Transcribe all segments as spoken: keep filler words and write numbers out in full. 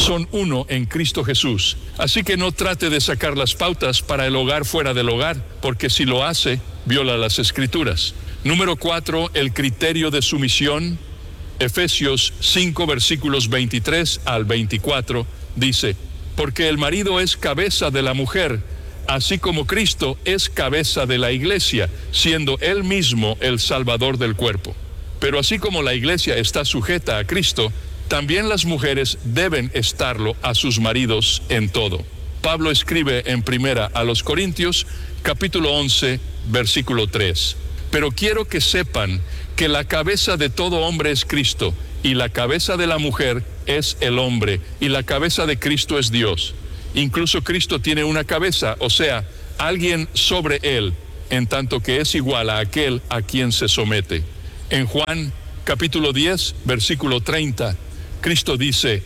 son uno en Cristo Jesús. Así que no trate de sacar las pautas para el hogar fuera del hogar, porque si lo hace, viola las Escrituras. Número cuatro, el criterio de sumisión. Efesios cinco, versículos veintitrés al veinticuatro, dice: porque el marido es cabeza de la mujer, así como Cristo es cabeza de la iglesia, siendo él mismo el Salvador del cuerpo. Pero así como la iglesia está sujeta a Cristo, también las mujeres deben estarlo a sus maridos en todo. Pablo escribe en primera a los Corintios, capítulo once, versículo tres. Pero quiero que sepan que la cabeza de todo hombre es Cristo, y la cabeza de la mujer es el hombre, y la cabeza de Cristo es Dios. Incluso Cristo tiene una cabeza, o sea, alguien sobre él, en tanto que es igual a aquel a quien se somete. En Juan capítulo diez, versículo treinta, Cristo dice: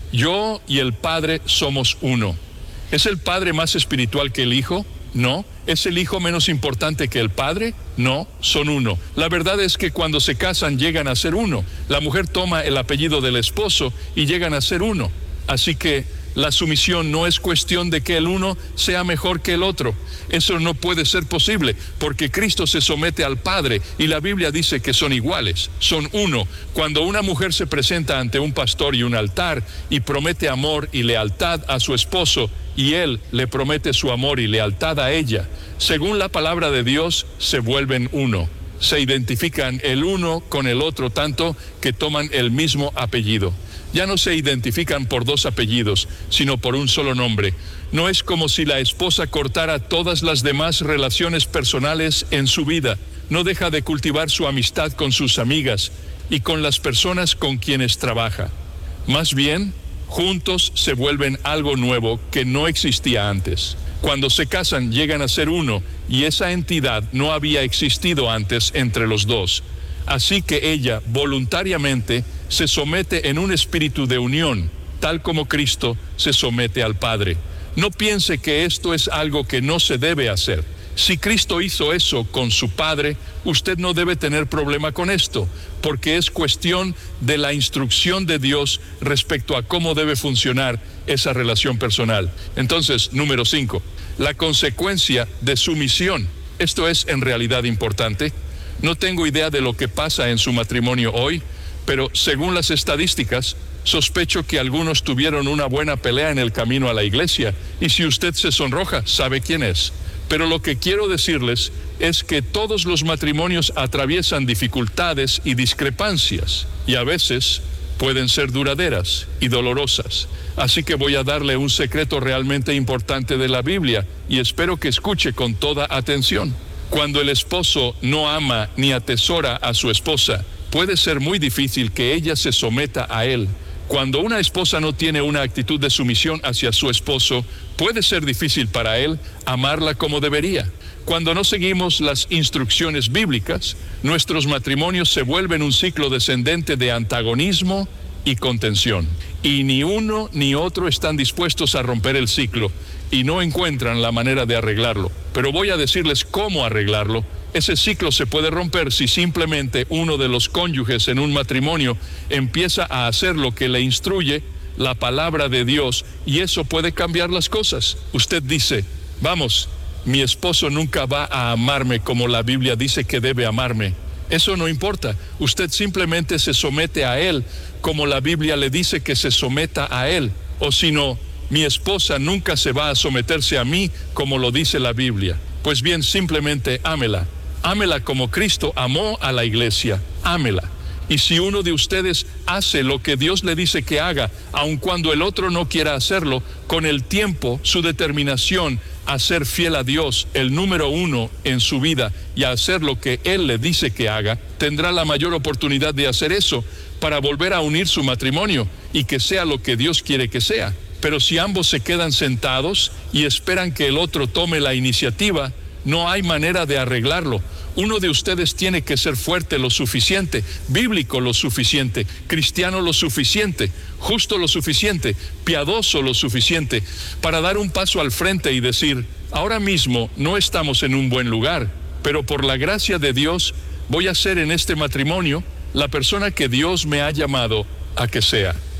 yo y el Padre somos uno. ¿Es el Padre más espiritual que el Hijo? No. ¿Es el Hijo menos importante que el Padre? No, son uno. La verdad es que cuando se casan llegan a ser uno. La mujer toma el apellido del esposo y llegan a ser uno. Así que la sumisión no es cuestión de que el uno sea mejor que el otro. Eso no puede ser posible, porque Cristo se somete al Padre y la Biblia dice que son iguales, son uno. Cuando una mujer se presenta ante un pastor y un altar y promete amor y lealtad a su esposo, y él le promete su amor y lealtad a ella, según la palabra de Dios, se vuelven uno. Se identifican el uno con el otro tanto que toman el mismo apellido. Ya no se identifican por dos apellidos, sino por un solo nombre. No es como si la esposa cortara todas las demás relaciones personales en su vida. No deja de cultivar su amistad con sus amigas y con las personas con quienes trabaja. Más bien, juntos se vuelven algo nuevo que no existía antes. Cuando se casan, llegan a ser uno, y esa entidad no había existido antes entre los dos. Así que ella voluntariamente se somete en un espíritu de unión, tal como Cristo se somete al Padre. No piense que esto es algo que no se debe hacer. Si Cristo hizo eso con su Padre, usted no debe tener problema con esto, porque es cuestión de la instrucción de Dios respecto a cómo debe funcionar esa relación personal. Entonces, número cinco, la consecuencia de sumisión. Esto es en realidad importante. No tengo idea de lo que pasa en su matrimonio hoy, pero según las estadísticas, sospecho que algunos tuvieron una buena pelea en el camino a la iglesia, y si usted se sonroja, sabe quién es. Pero lo que quiero decirles es que todos los matrimonios atraviesan dificultades y discrepancias, y a veces pueden ser duraderas y dolorosas. Así que voy a darle un secreto realmente importante de la Biblia, y espero que escuche con toda atención. Cuando el esposo no ama ni atesora a su esposa, puede ser muy difícil que ella se someta a él. Cuando una esposa no tiene una actitud de sumisión hacia su esposo, puede ser difícil para él amarla como debería. Cuando no seguimos las instrucciones bíblicas, nuestros matrimonios se vuelven un ciclo descendente de antagonismo y contención. Y ni uno ni otro están dispuestos a romper el ciclo y no encuentran la manera de arreglarlo. Pero voy a decirles cómo arreglarlo. Ese ciclo se puede romper si simplemente uno de los cónyuges en un matrimonio empieza a hacer lo que le instruye la palabra de Dios, y eso puede cambiar las cosas. Usted dice: vamos, mi esposo nunca va a amarme como la Biblia dice que debe amarme. Eso no importa. Usted simplemente se somete a él como la Biblia le dice que se someta a él. O si no, mi esposa nunca se va a someterse a mí como lo dice la Biblia. Pues bien, simplemente ámela. Ámela como Cristo amó a la iglesia. Ámela. Y si uno de ustedes hace lo que Dios le dice que haga, aun cuando el otro no quiera hacerlo, con el tiempo, su determinación a ser fiel a Dios, el número uno en su vida, y a hacer lo que Él le dice que haga, tendrá la mayor oportunidad de hacer eso para volver a unir su matrimonio y que sea lo que Dios quiere que sea. Pero si ambos se quedan sentados y esperan que el otro tome la iniciativa, no hay manera de arreglarlo. Uno de ustedes tiene que ser fuerte lo suficiente, bíblico lo suficiente, cristiano lo suficiente, justo lo suficiente, piadoso lo suficiente, para dar un paso al frente y decir: ahora mismo no estamos en un buen lugar, pero por la gracia de Dios voy a ser en este matrimonio la persona que Dios me ha llamado a que sea.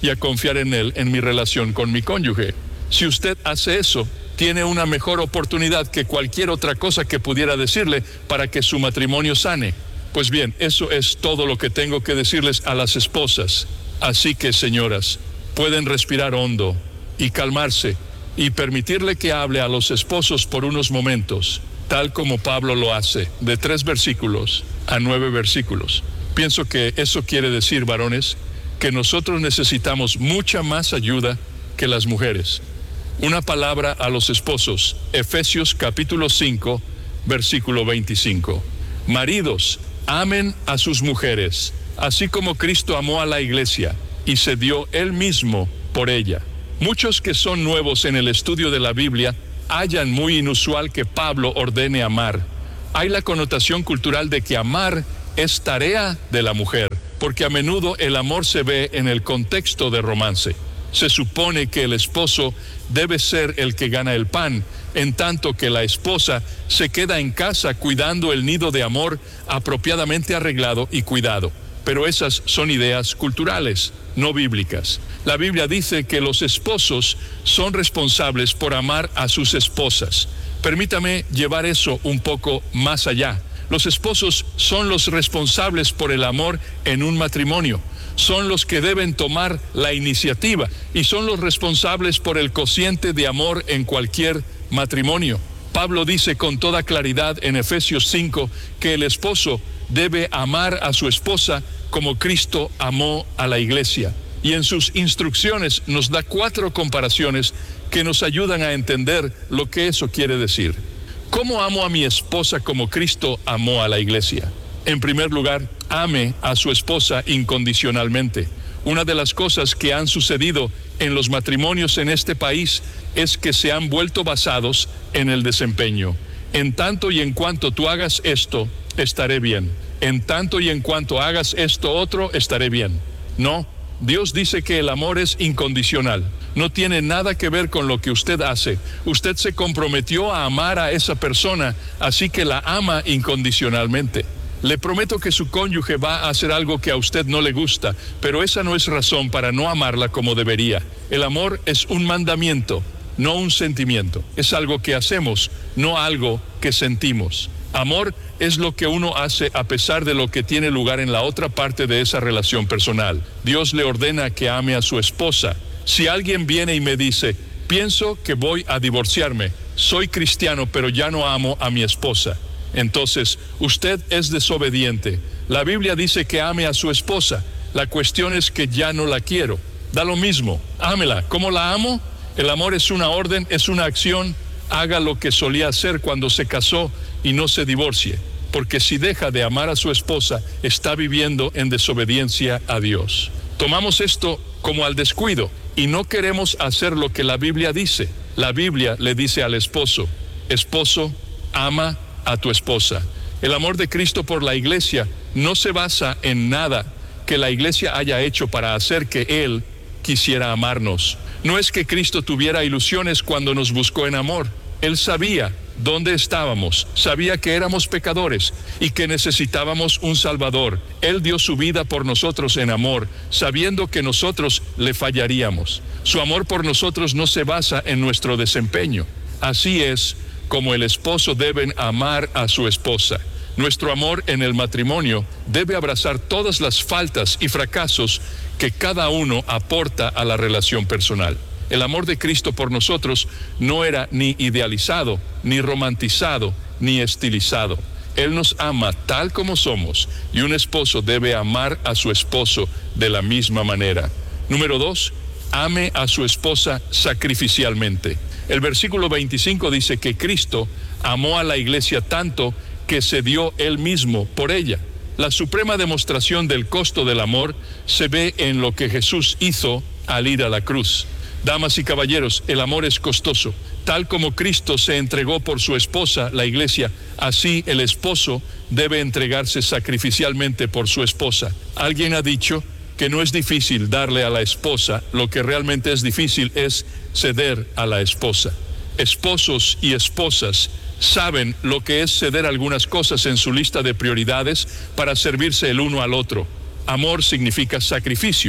y a confiar en Él en mi relación con mi cónyuge. Si usted hace eso, tiene una mejor oportunidad que cualquier otra cosa que pudiera decirle para que su matrimonio sane. Pues bien, eso es todo lo que tengo que decirles a las esposas. Así que, señoras, pueden respirar hondo y calmarse y permitirle que hable a los esposos por unos momentos, tal como Pablo lo hace, de tres versículos a nueve versículos. Pienso que eso quiere decir, varones, que nosotros necesitamos mucha más ayuda que las mujeres. Una palabra a los esposos, Efesios capítulo cinco, versículo veinticinco. Maridos, amen a sus mujeres, así como Cristo amó a la iglesia y se dio Él mismo por ella. Muchos que son nuevos en el estudio de la Biblia hallan muy inusual que Pablo ordene amar. Hay la connotación cultural de que amar es tarea de la mujer, porque a menudo el amor se ve en el contexto de romance. Se supone que el esposo debe ser el que gana el pan, en tanto que la esposa se queda en casa cuidando el nido de amor apropiadamente arreglado y cuidado. Pero esas son ideas culturales, no bíblicas. La Biblia dice que los esposos son responsables por amar a sus esposas. Permítame llevar eso un poco más allá. Los esposos son los responsables por el amor en un matrimonio. Son los que deben tomar la iniciativa y son los responsables por el cociente de amor en cualquier matrimonio. Pablo dice con toda claridad en Efesios cinco que el esposo debe amar a su esposa como Cristo amó a la iglesia. Y en sus instrucciones nos da cuatro comparaciones que nos ayudan a entender lo que eso quiere decir. ¿Cómo amo a mi esposa como Cristo amó a la iglesia? En primer lugar, ame a su esposa incondicionalmente. Una de las cosas que han sucedido en los matrimonios en este país es que se han vuelto basados en el desempeño. En tanto y en cuanto tú hagas esto, estaré bien. En tanto y en cuanto hagas esto otro, estaré bien. No, Dios dice que el amor es incondicional. No tiene nada que ver con lo que usted hace. Usted se comprometió a amar a esa persona, así que la ama incondicionalmente. Le prometo que su cónyuge va a hacer algo que a usted no le gusta, pero esa no es razón para no amarla como debería. El amor es un mandamiento, no un sentimiento. Es algo que hacemos, no algo que sentimos. Amor es lo que uno hace a pesar de lo que tiene lugar en la otra parte de esa relación personal. Dios le ordena que ame a su esposa. Si alguien viene y me dice, pienso que voy a divorciarme, soy cristiano pero ya no amo a mi esposa, entonces usted es desobediente. La Biblia dice que ame a su esposa. La cuestión es que ya no la quiero. Da lo mismo, ámela. ¿Cómo la amo? El amor es una orden, es una acción. Haga lo que solía hacer cuando se casó y no se divorcie, porque si deja de amar a su esposa, está viviendo en desobediencia a Dios. Tomamos esto como al descuido y no queremos hacer lo que la Biblia dice. La Biblia le dice al esposo, esposo, ama a tu esposa. El amor de Cristo por la iglesia no se basa en nada que la iglesia haya hecho para hacer que Él quisiera amarnos. No es que Cristo tuviera ilusiones cuando nos buscó en amor. Él sabía dónde estábamos, sabía que éramos pecadores y que necesitábamos un Salvador. Él dio su vida por nosotros en amor, sabiendo que nosotros le fallaríamos. Su amor por nosotros no se basa en nuestro desempeño. Así es como el esposo debe amar a su esposa. Nuestro amor en el matrimonio debe abrazar todas las faltas y fracasos que cada uno aporta a la relación personal. El amor de Cristo por nosotros no era ni idealizado, ni romantizado, ni estilizado. Él nos ama tal como somos, y un esposo debe amar a su esposo de la misma manera. Número dos, ame a su esposa sacrificialmente. El versículo veinticinco dice que Cristo amó a la iglesia tanto que se dio Él mismo por ella. La suprema demostración del costo del amor se ve en lo que Jesús hizo al ir a la cruz. Damas y caballeros, el amor es costoso. Tal como Cristo se entregó por su esposa, la iglesia, así el esposo debe entregarse sacrificialmente por su esposa. Alguien ha dicho que no es difícil darle a la esposa, lo que realmente es difícil es ceder a la esposa. Esposos y esposas saben lo que es ceder algunas cosas en su lista de prioridades para servirse el uno al otro. Amor significa sacrificio.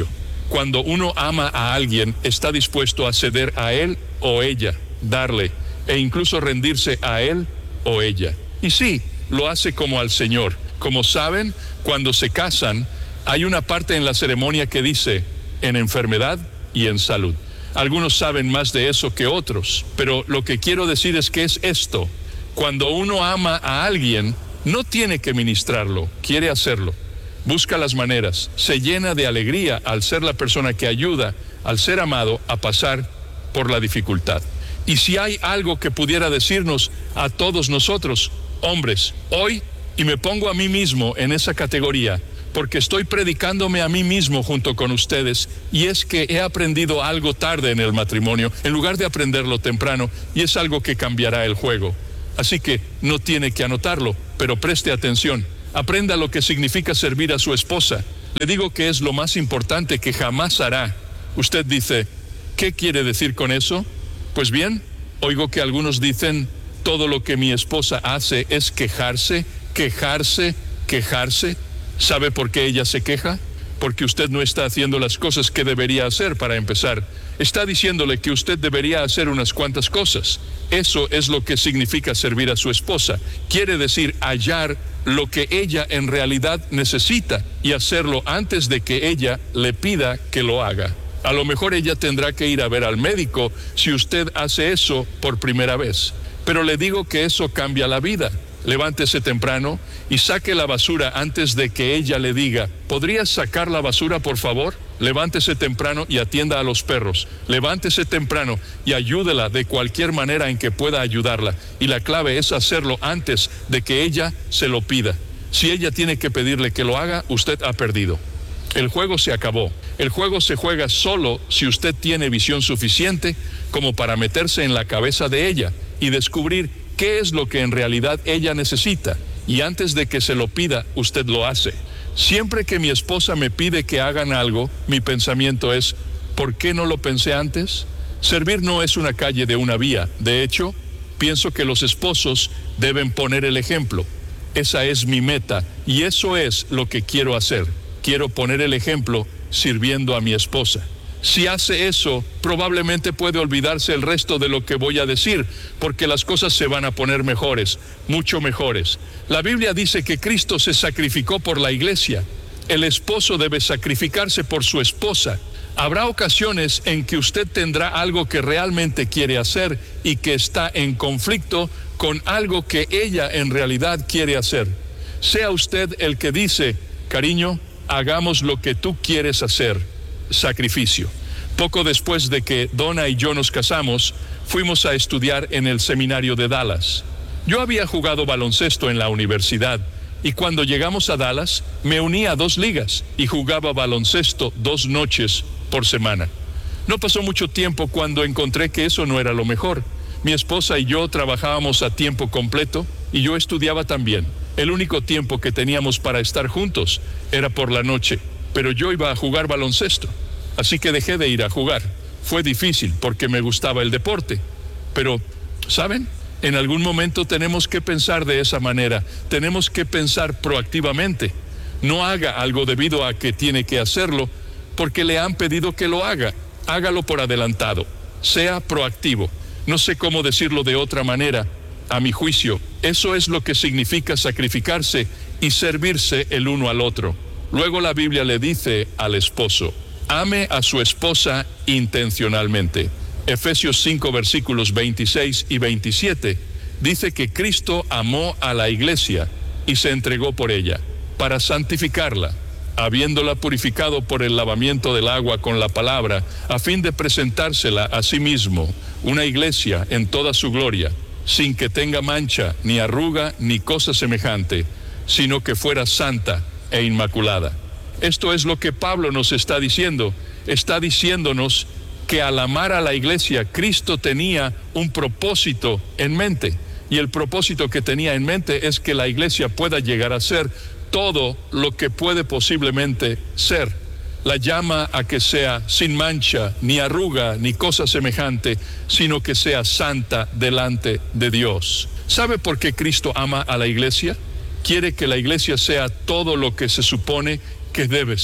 Cuando uno ama a alguien, está dispuesto a ceder a él o ella, darle, e incluso rendirse a él o ella. Y sí, lo hace como al Señor. Como saben, cuando se casan, hay una parte en la ceremonia que dice, en enfermedad y en salud. Algunos saben más de eso que otros, pero lo que quiero decir es que es esto. Cuando uno ama a alguien, no tiene que ministrarlo, quiere hacerlo. Busca las maneras, se llena de alegría al ser la persona que ayuda al ser amado a pasar por la dificultad. Y si hay algo que pudiera decirnos a todos nosotros, hombres, hoy, y me pongo a mí mismo en esa categoría, porque estoy predicándome a mí mismo junto con ustedes, y es que he aprendido algo tarde en el matrimonio, en lugar de aprenderlo temprano, y es algo que cambiará el juego. Así que no tiene que anotarlo, pero preste atención. Aprenda lo que significa servir a su esposa. Le digo que es lo más importante que jamás hará. Usted dice, ¿qué quiere decir con eso? Pues bien, oigo que algunos dicen, todo lo que mi esposa hace es quejarse, quejarse, quejarse. ¿Sabe por qué ella se queja? Porque usted no está haciendo las cosas que debería hacer para empezar. Está diciéndole que usted debería hacer unas cuantas cosas. Eso es lo que significa servir a su esposa. Quiere decir hallar lo que ella en realidad necesita y hacerlo antes de que ella le pida que lo haga. A lo mejor ella tendrá que ir a ver al médico si usted hace eso por primera vez. Pero le digo que eso cambia la vida. Levántese temprano y saque la basura antes de que ella le diga, ¿podrías sacar la basura, por favor? Levántese temprano y atienda a los perros. Levántese temprano y ayúdela de cualquier manera en que pueda ayudarla. Y la clave es hacerlo antes de que ella se lo pida. Si ella tiene que pedirle que lo haga, usted ha perdido. El juego se acabó. El juego se juega solo si usted tiene visión suficiente como para meterse en la cabeza de ella y descubrir qué es lo que en realidad ella necesita. Y antes de que se lo pida, usted lo hace. Siempre que mi esposa me pide que hagan algo, mi pensamiento es, ¿por qué no lo pensé antes? Servir no es una calle de una vía. De hecho, pienso que los esposos deben poner el ejemplo. Esa es mi meta y eso es lo que quiero hacer. Quiero poner el ejemplo sirviendo a mi esposa. Si hace eso, probablemente puede olvidarse el resto de lo que voy a decir, porque las cosas se van a poner mejores, mucho mejores. La Biblia dice que Cristo se sacrificó por la iglesia. El esposo debe sacrificarse por su esposa. Habrá ocasiones en que usted tendrá algo que realmente quiere hacer y que está en conflicto con algo que ella en realidad quiere hacer. Sea usted el que dice, cariño, hagamos lo que tú quieres hacer. Sacrificio. Poco después de que Donna y yo nos casamos, fuimos a estudiar en el seminario de Dallas. Yo había jugado baloncesto en la universidad y cuando llegamos a Dallas me uní a dos ligas y jugaba baloncesto dos noches por semana. No pasó mucho tiempo cuando encontré que eso no era lo mejor. Mi esposa y yo trabajábamos a tiempo completo y yo estudiaba también. El único tiempo que teníamos para estar juntos era por la noche. Pero yo iba a jugar baloncesto, así que dejé de ir a jugar. Fue difícil porque me gustaba el deporte, pero, ¿saben? En algún momento tenemos que pensar de esa manera, tenemos que pensar proactivamente. No haga algo debido a que tiene que hacerlo porque le han pedido que lo haga. Hágalo por adelantado, sea proactivo. No sé cómo decirlo de otra manera, a mi juicio. Eso es lo que significa sacrificarse y servirse el uno al otro. Luego la Biblia le dice al esposo, ame a su esposa intencionalmente. Efesios cinco versículos veintiséis y veintisiete dice que Cristo amó a la iglesia y se entregó por ella, para santificarla, habiéndola purificado por el lavamiento del agua con la palabra, a fin de presentársela a sí mismo, una iglesia en toda su gloria, sin que tenga mancha, ni arruga, ni cosa semejante, sino que fuera santa e inmaculada. Esto es lo que Pablo nos está diciendo. Está diciéndonos que al amar a la iglesia, Cristo tenía un propósito en mente. Y el propósito que tenía en mente es que la iglesia pueda llegar a ser todo lo que puede posiblemente ser. La llama a que sea sin mancha, ni arruga, ni cosa semejante, sino que sea santa delante de Dios. ¿Sabe por qué Cristo ama a la iglesia? Quiere que la iglesia sea todo lo que se supone que debe ser.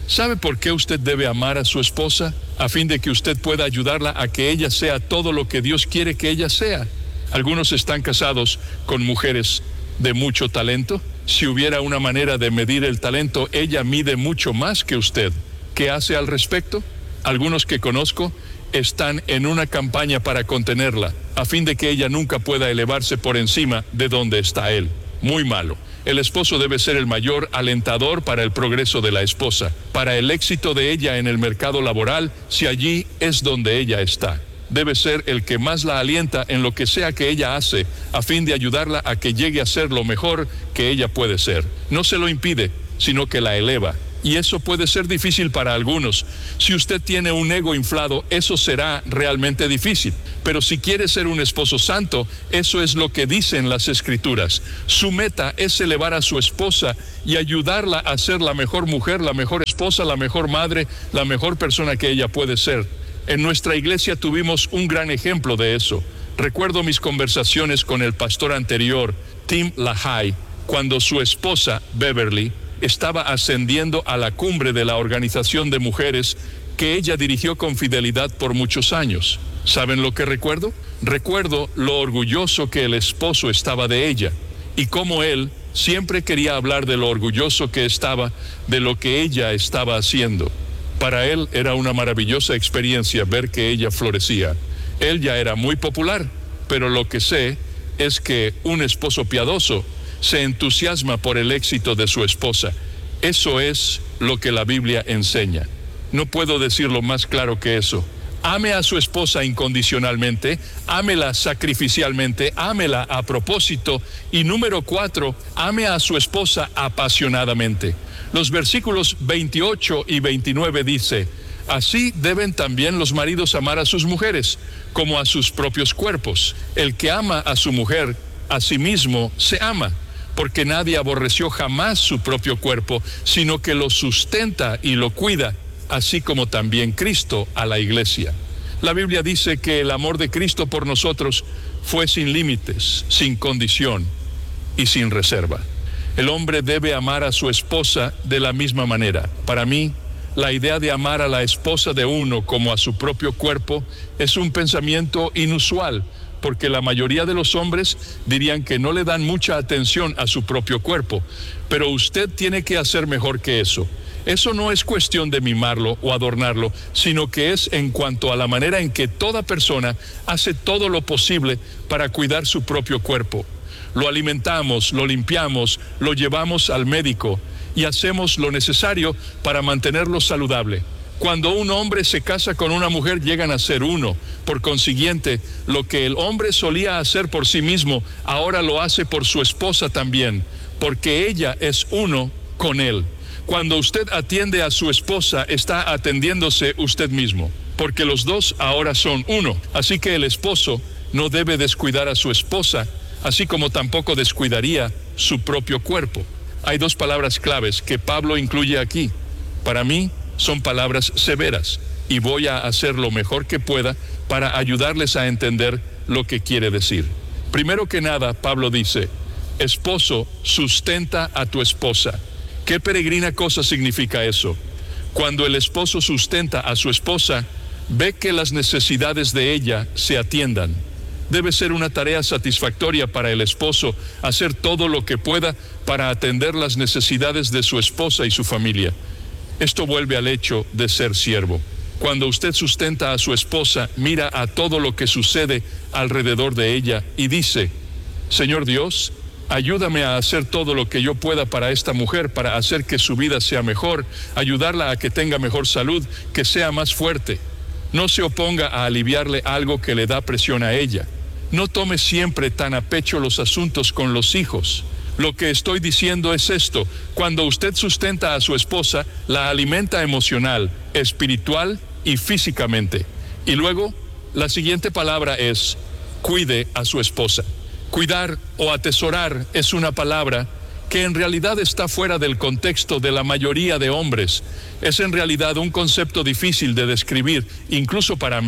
¿Sabe por qué usted debe amar a su esposa? A fin de que usted pueda ayudarla a que ella sea todo lo que Dios quiere que ella sea. Algunos están casados con mujeres de mucho talento. Si hubiera una manera de medir el talento, ella mide mucho más que usted. ¿Qué hace al respecto? Algunos que conozco están en una campaña para contenerla, a fin de que ella nunca pueda elevarse por encima de donde está él. Muy malo. El esposo debe ser el mayor alentador para el progreso de la esposa, para el éxito de ella en el mercado laboral, si allí es donde ella está. Debe ser el que más la alienta en lo que sea que ella hace, a fin de ayudarla a que llegue a ser lo mejor que ella puede ser. No se lo impide, sino que la eleva. Y eso puede ser difícil para algunos. Si usted tiene un ego inflado, eso será realmente difícil. Pero si quiere ser un esposo santo, eso es lo que dicen las Escrituras. Su meta es elevar a su esposa y ayudarla a ser la mejor mujer, la mejor esposa, la mejor madre, la mejor persona que ella puede ser. En nuestra iglesia tuvimos un gran ejemplo de eso. Recuerdo mis conversaciones con el pastor anterior, Tim LaHaye, cuando su esposa, Beverly, estaba ascendiendo a la cumbre de la organización de mujeres que ella dirigió con fidelidad por muchos años. ¿Saben lo que recuerdo? Recuerdo lo orgulloso que el esposo estaba de ella y cómo él siempre quería hablar de lo orgulloso que estaba de lo que ella estaba haciendo. Para él era una maravillosa experiencia ver que ella florecía. Él ya era muy popular, pero lo que sé es que un esposo piadoso se entusiasma por el éxito de su esposa. Eso es lo que la Biblia enseña. No puedo decirlo más claro que eso. Ame a su esposa incondicionalmente, ámela sacrificialmente, ámela a propósito. Y número cuatro, ame a su esposa apasionadamente. Los versículos veintiocho y veintinueve dice: así deben también los maridos amar a sus mujeres, como a sus propios cuerpos. El que ama a su mujer, a sí mismo se ama. Porque nadie aborreció jamás su propio cuerpo, sino que lo sustenta y lo cuida, así como también Cristo a la iglesia. La Biblia dice que el amor de Cristo por nosotros fue sin límites, sin condición y sin reserva. El hombre debe amar a su esposa de la misma manera. Para mí, la idea de amar a la esposa de uno como a su propio cuerpo es un pensamiento inusual, porque la mayoría de los hombres dirían que no le dan mucha atención a su propio cuerpo, pero usted tiene que hacer mejor que eso. Eso no es cuestión de mimarlo o adornarlo, sino que es en cuanto a la manera en que toda persona hace todo lo posible para cuidar su propio cuerpo. Lo alimentamos, lo limpiamos, lo llevamos al médico y hacemos lo necesario para mantenerlo saludable. Cuando un hombre se casa con una mujer, llegan a ser uno. Por consiguiente, lo que el hombre solía hacer por sí mismo, ahora lo hace por su esposa también, porque ella es uno con él. Cuando usted atiende a su esposa, está atendiéndose usted mismo, porque los dos ahora son uno. Así que el esposo no debe descuidar a su esposa, así como tampoco descuidaría su propio cuerpo. Hay dos palabras claves que Pablo incluye aquí. Para mí, son palabras severas y voy a hacer lo mejor que pueda para ayudarles a entender lo que quiere decir. Primero que nada, Pablo dice: esposo, sustenta a tu esposa. ¿Qué peregrina cosa significa eso? Cuando el esposo sustenta a su esposa, ve que las necesidades de ella se atiendan. Debe ser una tarea satisfactoria para el esposo hacer todo lo que pueda para atender las necesidades de su esposa y su familia. Esto vuelve al hecho de ser siervo. Cuando usted sustenta a su esposa, mira a todo lo que sucede alrededor de ella y dice: Señor Dios, ayúdame a hacer todo lo que yo pueda para esta mujer, para hacer que su vida sea mejor, ayudarla a que tenga mejor salud, que sea más fuerte. No se oponga a aliviarle algo que le da presión a ella. No tome siempre tan a pecho los asuntos con los hijos. Lo que estoy diciendo es esto: cuando usted sustenta a su esposa, la alimenta emocional, espiritual y físicamente. Y luego, la siguiente palabra es: cuide a su esposa. Cuidar o atesorar es una palabra que en realidad está fuera del contexto de la mayoría de hombres. Es en realidad un concepto difícil de describir, incluso para mí.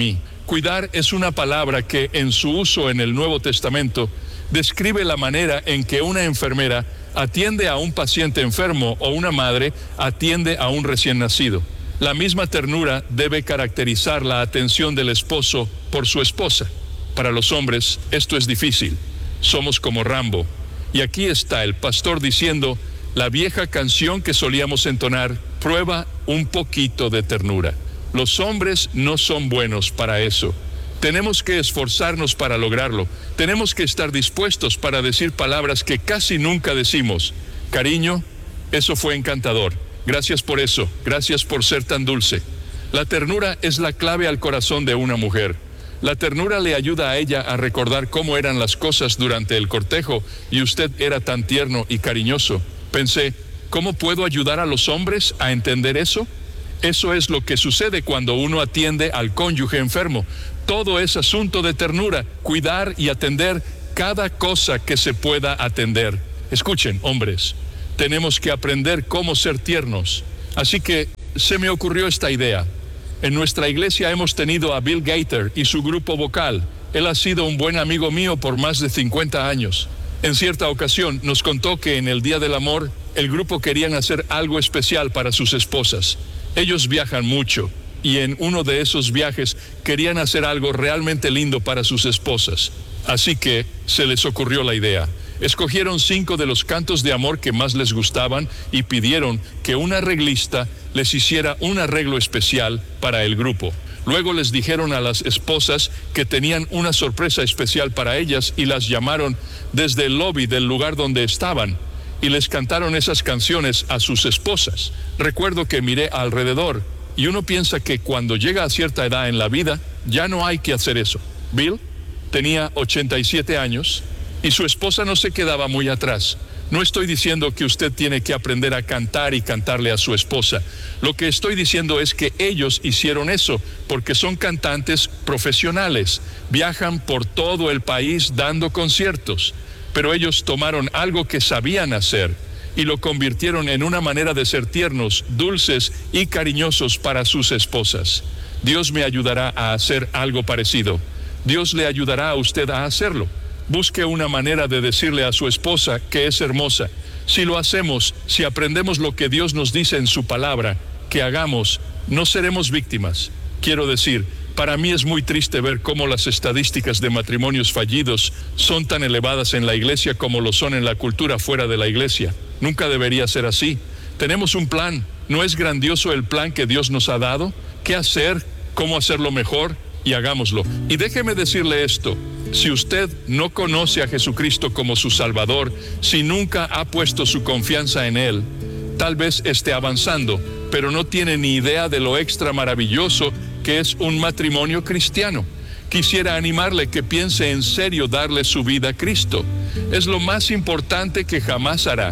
Cuidar es una palabra que en su uso en el Nuevo Testamento describe la manera en que una enfermera atiende a un paciente enfermo o una madre atiende a un recién nacido. La misma ternura debe caracterizar la atención del esposo por su esposa. Para los hombres esto es difícil. Somos como Rambo. Y aquí está el pastor diciendo la vieja canción que solíamos entonar: prueba un poquito de ternura. Los hombres no son buenos para eso. Tenemos que esforzarnos para lograrlo. Tenemos que estar dispuestos para decir palabras que casi nunca decimos. Cariño, eso fue encantador. Gracias por eso. Gracias por ser tan dulce. La ternura es la clave al corazón de una mujer. La ternura le ayuda a ella a recordar cómo eran las cosas durante el cortejo y usted era tan tierno y cariñoso. Pensé, ¿cómo puedo ayudar a los hombres a entender eso? Eso es lo que sucede cuando uno atiende al cónyuge enfermo. Todo es asunto de ternura, cuidar y atender cada cosa que se pueda atender. Escuchen, hombres, tenemos que aprender cómo ser tiernos. Así que se me ocurrió esta idea. En nuestra iglesia hemos tenido a Bill Gaither y su grupo vocal. Él ha sido un buen amigo mío por más de cincuenta años. En cierta ocasión nos contó que en el Día del Amor, el grupo querían hacer algo especial para sus esposas. Ellos viajan mucho y en uno de esos viajes querían hacer algo realmente lindo para sus esposas. Así que se les ocurrió la idea. Escogieron cinco de los cantos de amor que más les gustaban y pidieron que un arreglista les hiciera un arreglo especial para el grupo. Luego les dijeron a las esposas que tenían una sorpresa especial para ellas y las llamaron desde el lobby del lugar donde estaban y les cantaron esas canciones a sus esposas. Recuerdo que miré alrededor y uno piensa que cuando llega a cierta edad en la vida ya no hay que hacer eso. Bill tenía ochenta y siete años y su esposa no se quedaba muy atrás. No estoy diciendo que usted tiene que aprender a cantar y cantarle a su esposa. Lo que estoy diciendo es que ellos hicieron eso porque son cantantes profesionales. Viajan por todo el país dando conciertos. Pero ellos tomaron algo que sabían hacer y lo convirtieron en una manera de ser tiernos, dulces y cariñosos para sus esposas. Dios me ayudará a hacer algo parecido. Dios le ayudará a usted a hacerlo. Busque una manera de decirle a su esposa que es hermosa. Si lo hacemos, si aprendemos lo que Dios nos dice en su palabra que hagamos, no seremos víctimas. Quiero decir, para mí es muy triste ver cómo las estadísticas de matrimonios fallidos son tan elevadas en la iglesia como lo son en la cultura fuera de la iglesia. Nunca debería ser así. Tenemos un plan. ¿No es grandioso el plan que Dios nos ha dado? ¿Qué hacer? ¿Cómo hacerlo mejor? Y hagámoslo. Y déjeme decirle esto. Si usted no conoce a Jesucristo como su Salvador, si nunca ha puesto su confianza en Él, tal vez esté avanzando, pero no tiene ni idea de lo extra maravilloso que es un matrimonio cristiano. Quisiera animarle que piense en serio darle su vida a Cristo. Es lo más importante que jamás hará.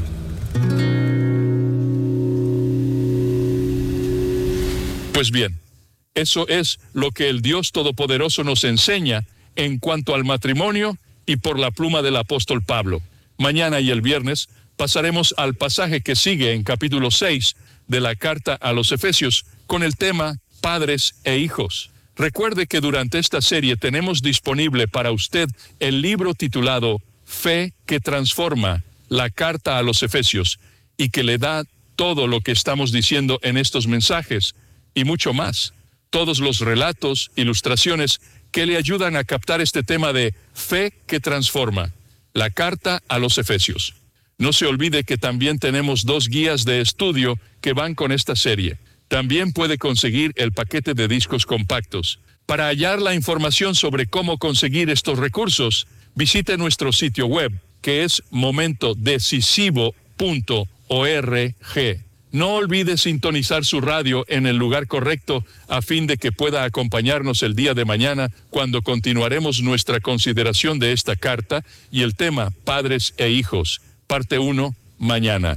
Pues bien, eso es lo que el Dios Todopoderoso nos enseña en cuanto al matrimonio y por la pluma del apóstol Pablo. Mañana y el viernes pasaremos al pasaje que sigue en capítulo seis de la carta a los Efesios con el tema Padres e Hijos. Recuerde que durante esta serie tenemos disponible para usted el libro titulado Fe que Transforma, la carta a los Efesios, y que le da todo lo que estamos diciendo en estos mensajes y mucho más. Todos los relatos, ilustraciones que le ayudan a captar este tema de fe que transforma, la carta a los Efesios. No se olvide que también tenemos dos guías de estudio que van con esta serie. También puede conseguir el paquete de discos compactos. Para hallar la información sobre cómo conseguir estos recursos, visite nuestro sitio web, que es momento decisivo punto org. No olvide sintonizar su radio en el lugar correcto a fin de que pueda acompañarnos el día de mañana cuando continuaremos nuestra consideración de esta carta y el tema Padres e Hijos, parte uno, mañana.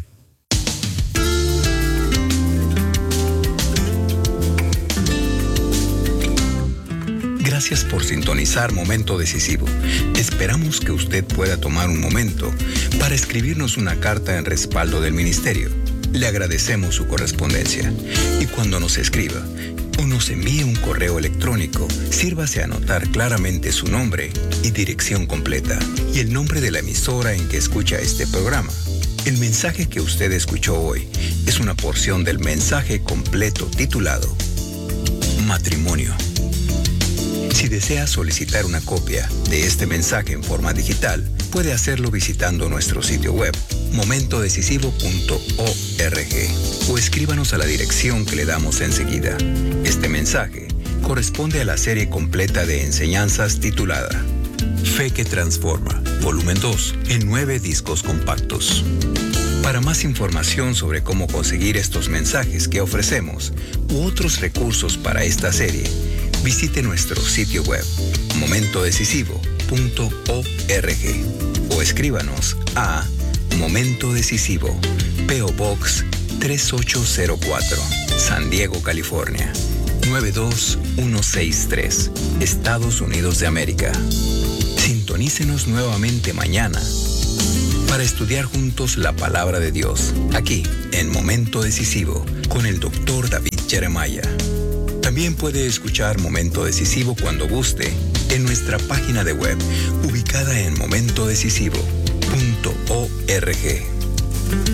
Gracias por sintonizar Momento Decisivo. Esperamos que usted pueda tomar un momento para escribirnos una carta en respaldo del ministerio. Le agradecemos su correspondencia y cuando nos escriba, o nos envíe un correo electrónico, sírvase a anotar claramente su nombre y dirección completa y el nombre de la emisora en que escucha este programa. El mensaje que usted escuchó hoy es una porción del mensaje completo titulado Matrimonio. Si desea solicitar una copia de este mensaje en forma digital, puede hacerlo visitando nuestro sitio web momento decisivo punto org o escríbanos a la dirección que le damos enseguida. Este mensaje corresponde a la serie completa de enseñanzas titulada Fe que Transforma, volumen dos, en nueve discos compactos. Para más información sobre cómo conseguir estos mensajes que ofrecemos u otros recursos para esta serie, visite nuestro sitio web momento decisivo punto org o escríbanos a Momento Decisivo, P O Box tres ocho cero cuatro, San Diego, California, nueve dos uno seis tres, Estados Unidos de América. Sintonícenos nuevamente mañana para estudiar juntos la palabra de Dios, aquí en Momento Decisivo, con el doctor David Jeremiah. También puede escuchar Momento Decisivo cuando guste en nuestra página de web, ubicada en momento decisivo punto org.